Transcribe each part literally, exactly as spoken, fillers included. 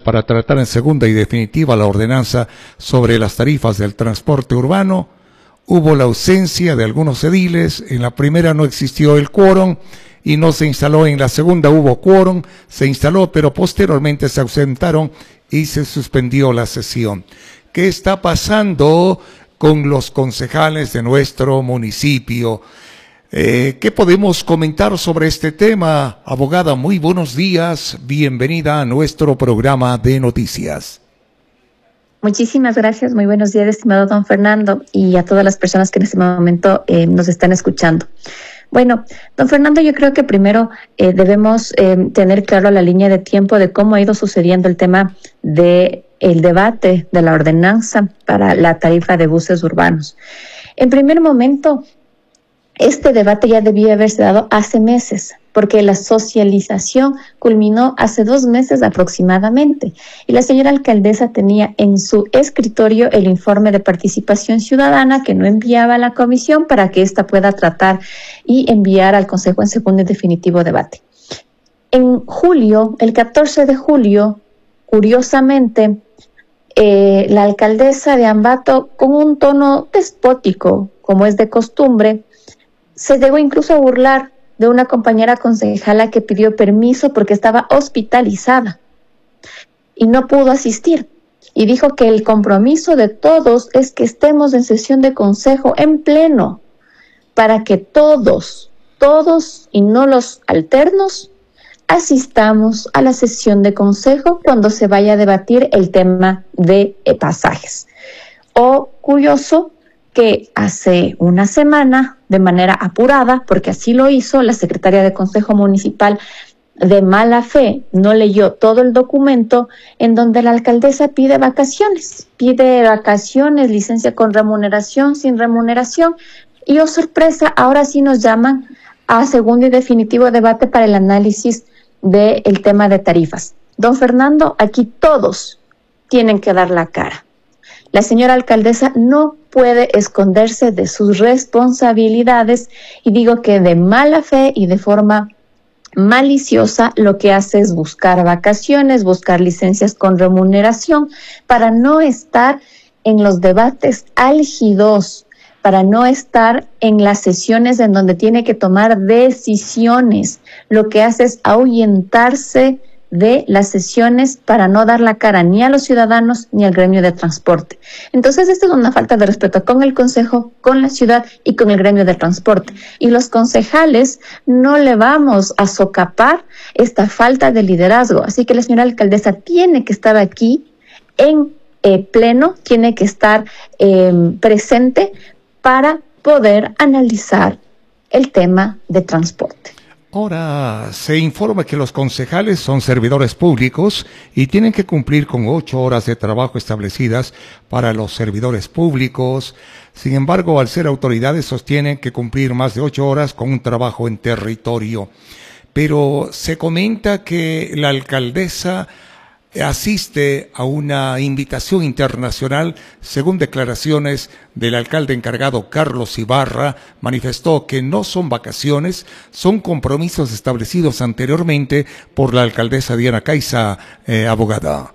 para tratar en segunda y definitiva la ordenanza sobre las tarifas del transporte urbano. Hubo la ausencia de algunos ediles, en la primera no existió el quórum y no se instaló, en la segunda hubo quórum, se instaló, pero posteriormente se ausentaron y se suspendió la sesión. ¿Qué está pasando con los concejales de nuestro municipio? Eh, ¿Qué podemos comentar sobre este tema? Abogada, muy buenos días, bienvenida a nuestro programa de noticias. Muchísimas gracias, muy buenos días, estimado don Fernando, y a todas las personas que en este momento eh, nos están escuchando. Bueno, don Fernando, yo creo que primero eh, debemos eh, tener claro la línea de tiempo de cómo ha ido sucediendo el tema de el debate de la ordenanza para la tarifa de buses urbanos. En primer momento, este debate ya debía haberse dado hace meses, porque la socialización culminó hace dos meses aproximadamente, y la señora alcaldesa tenía en su escritorio el informe de participación ciudadana que no enviaba a la comisión para que ésta pueda tratar y enviar al Consejo en segundo y definitivo debate. En julio, el catorce de julio, curiosamente, eh, la alcaldesa de Ambato, con un tono despótico, como es de costumbre, se llegó incluso a burlar de una compañera concejala que pidió permiso porque estaba hospitalizada y no pudo asistir. Y dijo que el compromiso de todos es que estemos en sesión de consejo en pleno para que todos, todos y no los alternos, asistamos a la sesión de consejo cuando se vaya a debatir el tema de eh, pasajes. O curioso que hace una semana, de manera apurada, porque así lo hizo, la secretaria de Consejo Municipal de mala fe no leyó todo el documento en donde la alcaldesa pide vacaciones, pide vacaciones, licencia con remuneración, sin remuneración, y oh sorpresa, ahora sí nos llaman a segundo y definitivo debate para el análisis del tema de tarifas. Don Fernando, aquí todos tienen que dar la cara. La señora alcaldesa no puede esconderse de sus responsabilidades, y digo que de mala fe y de forma maliciosa lo que hace es buscar vacaciones, buscar licencias con remuneración para no estar en los debates álgidos, para no estar en las sesiones en donde tiene que tomar decisiones. Lo que hace es ahuyentarse de las sesiones para no dar la cara ni a los ciudadanos ni al gremio de transporte. Entonces, esta es una falta de respeto con el consejo, con la ciudad y con el gremio de transporte. Y los concejales no le vamos a socapar esta falta de liderazgo. Así que la señora alcaldesa tiene que estar aquí en eh, pleno, tiene que estar eh, presente para poder analizar el tema de transporte. Ahora, se informa que los concejales son servidores públicos y tienen que cumplir con ocho horas de trabajo establecidas para los servidores públicos. Sin embargo, al ser autoridades, sostienen que cumplir más de ocho horas con un trabajo en territorio. Pero se comenta que la alcaldesa asiste a una invitación internacional. Según declaraciones del alcalde encargado Carlos Ibarra, manifestó que no son vacaciones, son compromisos establecidos anteriormente por la alcaldesa Diana Caiza, eh, abogada.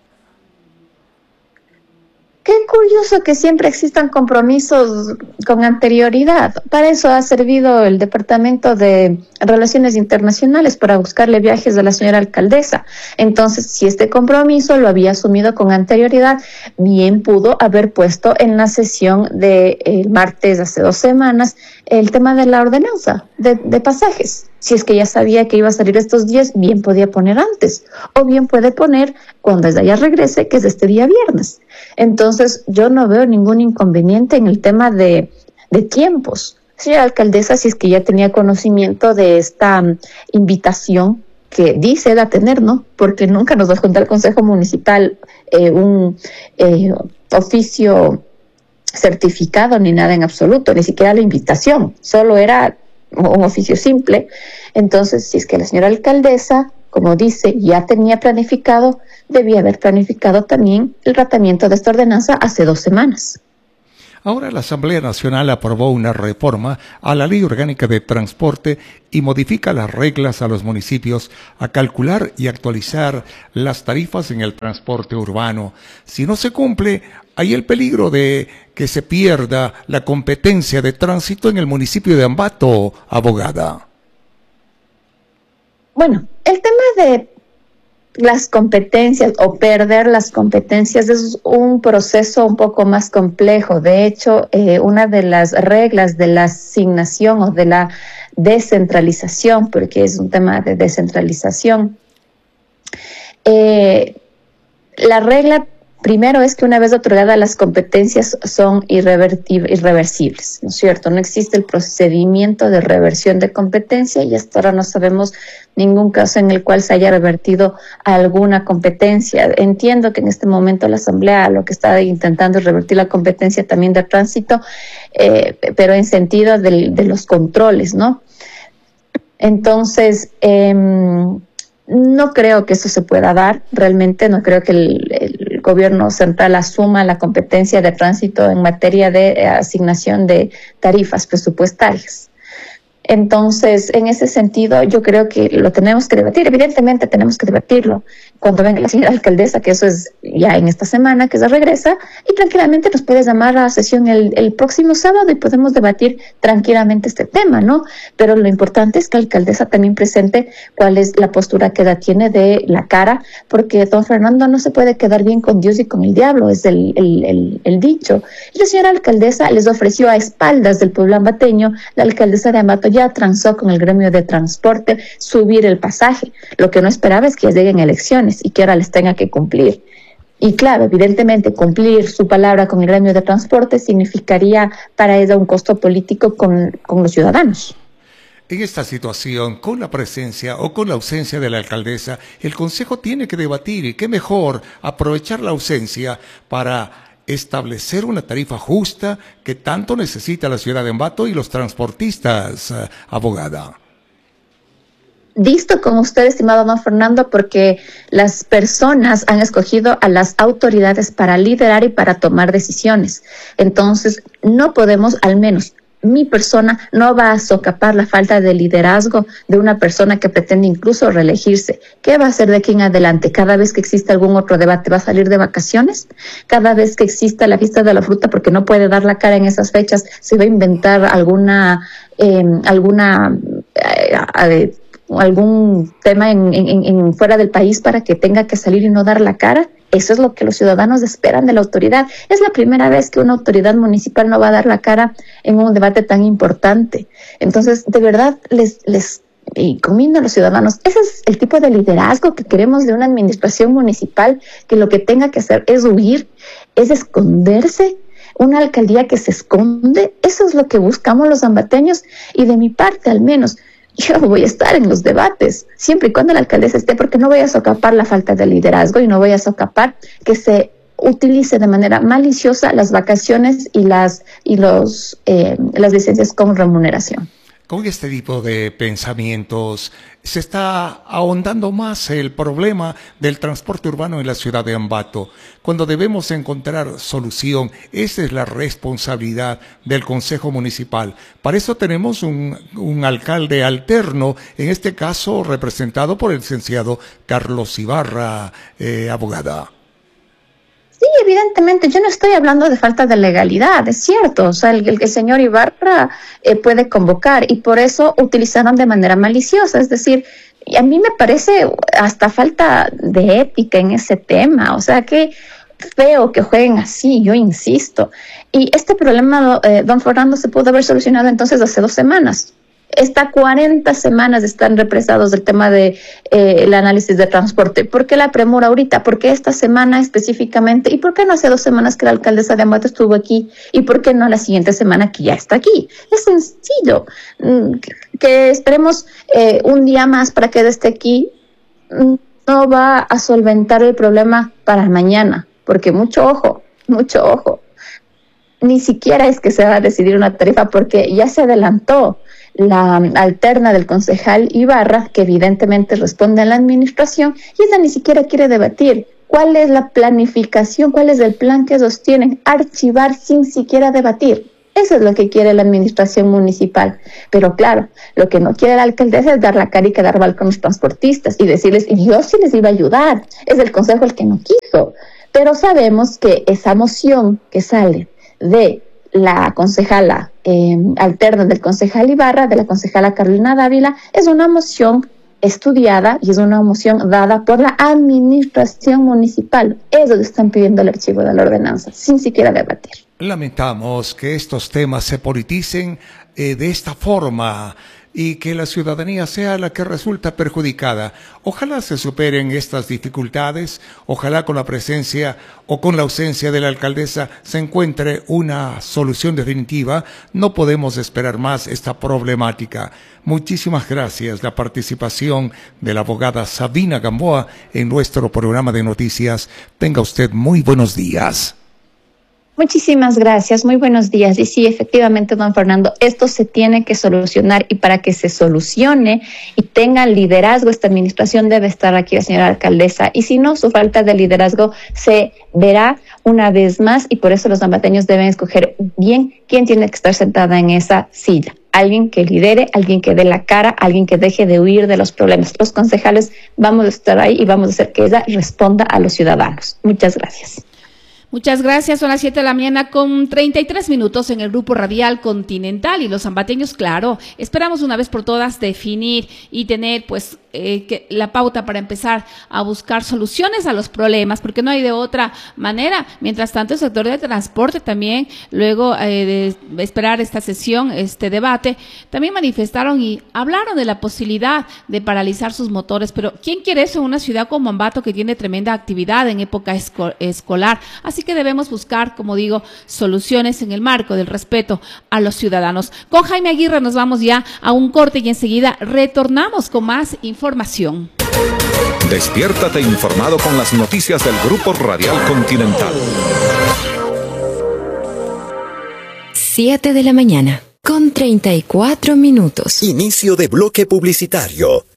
Qué curioso que siempre existan compromisos con anterioridad. Para eso ha servido el Departamento de Relaciones Internacionales, para buscarle viajes a la señora alcaldesa. Entonces, si este compromiso lo había asumido con anterioridad, bien pudo haber puesto en la sesión del martes hace dos semanas el tema de la ordenanza de, de pasajes. Si es que ya sabía que iba a salir estos días, bien podía poner antes, o bien puede poner cuando ella regrese, que es este día viernes. Entonces, yo no veo ningún inconveniente en el tema de, de tiempos. Señora alcaldesa, si es que ya tenía conocimiento de esta um, invitación que dice da tener, ¿no? Porque nunca nos va a contar el Consejo Municipal eh, un eh, oficio certificado ni nada en absoluto, ni siquiera la invitación, solo era un oficio simple. Entonces, si es que la señora alcaldesa, como dice, ya tenía planificado, debía haber planificado también el tratamiento de esta ordenanza hace dos semanas. Ahora la Asamblea Nacional aprobó una reforma a la Ley Orgánica de Transporte y modifica las reglas a los municipios a calcular y actualizar las tarifas en el transporte urbano. Si no se cumple, hay el peligro de que se pierda la competencia de tránsito en el municipio de Ambato, abogada. Bueno, el tema de las competencias o perder las competencias es un proceso un poco más complejo. De hecho, eh, una de las reglas de la asignación o de la descentralización, porque es un tema de descentralización, eh, la regla primero es que una vez otorgadas las competencias son irreversibles, ¿no es cierto? No existe el procedimiento de reversión de competencia y hasta ahora no sabemos ningún caso en el cual se haya revertido alguna competencia. Entiendo que en este momento la Asamblea lo que está intentando es revertir la competencia también de tránsito, eh, pero en sentido de, de los controles, ¿no? Entonces, eh, no creo que eso se pueda dar, realmente no creo que el, el gobierno central asuma la competencia de tránsito en materia de asignación de tarifas presupuestarias. Entonces, en ese sentido, yo creo que lo tenemos que debatir. Evidentemente tenemos que debatirlo cuando venga la señora alcaldesa, que eso es ya en esta semana, que se regresa, y tranquilamente nos puede llamar a la sesión el, el próximo sábado y podemos debatir tranquilamente este tema, ¿no? Pero lo importante es que la alcaldesa también presente cuál es la postura que ella tiene de la cara, porque don Fernando no se puede quedar bien con Dios y con el diablo, es el, el, el, el dicho. Y la señora alcaldesa les ofreció a espaldas del pueblo ambateño, la alcaldesa de Ambato ya transó con el gremio de transporte subir el pasaje. Lo que no esperaba es que lleguen elecciones y que ahora les tenga que cumplir. Y claro, evidentemente cumplir su palabra con el gremio de transporte significaría para ella un costo político con, con los ciudadanos. En esta situación, con la presencia o con la ausencia de la alcaldesa, el Consejo tiene que debatir, y qué mejor aprovechar la ausencia para establecer una tarifa justa que tanto necesita la ciudad de Ambato y los transportistas, eh, abogada. Visto con usted, estimado don Fernando, porque las personas han escogido a las autoridades para liderar y para tomar decisiones. Entonces, no podemos, al menos mi persona, no va a socapar la falta de liderazgo de una persona que pretende incluso reelegirse. ¿Qué va a hacer de aquí en adelante? Cada vez que exista algún otro debate, ¿va a salir de vacaciones? Cada vez que exista la fiesta de la fruta, porque no puede dar la cara en esas fechas, ¿se va a inventar alguna, eh, alguna, eh, eh, algún tema en, en, en fuera del país para que tenga que salir y no dar la cara? Eso es lo que los ciudadanos esperan de la autoridad. Es la primera vez que una autoridad municipal no va a dar la cara en un debate tan importante. Entonces, de verdad, les, les y comiendo a los ciudadanos. Ese es el tipo de liderazgo que queremos de una administración municipal, que lo que tenga que hacer es huir, es esconderse. Una alcaldía que se esconde, eso es lo que buscamos los ambateños, y de mi parte al menos, yo voy a estar en los debates, siempre y cuando la alcaldesa esté, porque no voy a socapar la falta de liderazgo y no voy a socapar que se utilice de manera maliciosa las vacaciones y las, y los, eh, las licencias con remuneración. Con este tipo de pensamientos se está ahondando más el problema del transporte urbano en la ciudad de Ambato. Cuando debemos encontrar solución, esa es la responsabilidad del Consejo Municipal. Para eso tenemos un, un alcalde alterno, en este caso representado por el licenciado Carlos Ibarra, eh, abogada. Sí, evidentemente, yo no estoy hablando de falta de legalidad, es cierto, o sea, el, el, el señor Ibarra eh, puede convocar, y por eso utilizaron de manera maliciosa, es decir, y a mí me parece hasta falta de ética en ese tema, o sea, que feo que jueguen así, yo insisto. Y este problema, eh, don Fernando, se pudo haber solucionado entonces hace dos semanas. Está cuarenta semanas están represados del tema de eh, el análisis de transporte. ¿Por qué la premura ahorita? ¿Por qué esta semana específicamente? ¿Y por qué no hace dos semanas que la alcaldesa de Ambato estuvo aquí? ¿Y por qué no la siguiente semana que ya está aquí? Es sencillo. Que, que esperemos eh, un día más para que esté aquí no va a solventar el problema para mañana, porque mucho ojo, mucho ojo. Ni siquiera es que se va a decidir una tarifa, porque ya se adelantó la alterna del concejal Ibarra, que evidentemente responde a la administración, y ella ni siquiera quiere debatir. ¿Cuál es la planificación? ¿Cuál es el plan que ellos tienen? Archivar sin siquiera debatir. Eso es lo que quiere la administración municipal. Pero claro, lo que no quiere la alcaldesa es dar la cara y quedar mal con los transportistas y decirles, yo sí les iba a ayudar. Es el consejo el que no quiso. Pero sabemos que esa moción que sale de la concejala eh, alterna del concejal Ibarra, de la concejala Carolina Dávila, es una moción estudiada y es una moción dada por la administración municipal. Ellos están pidiendo el archivo de la ordenanza, sin siquiera debatir. Lamentamos que estos temas se politicen eh, de esta forma y que la ciudadanía sea la que resulta perjudicada. Ojalá se superen estas dificultades, ojalá con la presencia o con la ausencia de la alcaldesa se encuentre una solución definitiva. No podemos esperar más esta problemática. Muchísimas gracias la participación de la abogada Sabina Gamboa en nuestro programa de noticias. Tenga usted muy buenos días. Muchísimas gracias, muy buenos días. Y sí, efectivamente, don Fernando, esto se tiene que solucionar y para que se solucione y tenga liderazgo, esta administración debe estar aquí la señora alcaldesa. Y si no, su falta de liderazgo se verá una vez más y por eso los ambateños deben escoger bien quién tiene que estar sentada en esa silla. Alguien que lidere, alguien que dé la cara, alguien que deje de huir de los problemas. Los concejales vamos a estar ahí y vamos a hacer que ella responda a los ciudadanos. Muchas gracias. Muchas gracias, son las siete de la mañana con treinta y tres minutos en el Grupo Radial Continental y los ambateños, claro, esperamos una vez por todas definir y tener pues eh, que la pauta para empezar a buscar soluciones a los problemas, porque no hay de otra manera. Mientras tanto, el sector de transporte también, luego eh, de esperar esta sesión, este debate, también manifestaron y hablaron de la posibilidad de paralizar sus motores, pero ¿quién quiere eso en una ciudad como Ambato que tiene tremenda actividad en época esco- escolar? Así que debemos buscar, como digo, soluciones en el marco del respeto a los ciudadanos. Con Jaime Aguirre nos vamos ya a un corte y enseguida retornamos con más información. Despiértate informado con las noticias del Grupo Radial Continental. siete de la mañana, con treinta y cuatro minutos. Inicio de bloque publicitario.